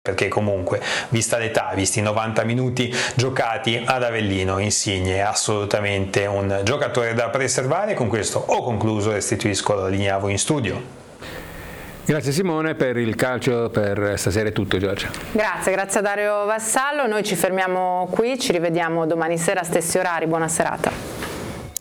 perché comunque, vista l'età, visti i 90 minuti giocati ad Avellino, Insigne è assolutamente un giocatore da preservare. Con questo ho concluso, restituisco la linea a voi in studio. Grazie Simone, per il calcio per stasera è tutto, Giorgia. Grazie a Dario Vassallo, noi ci fermiamo qui, ci rivediamo domani sera a stessi orari, buona serata.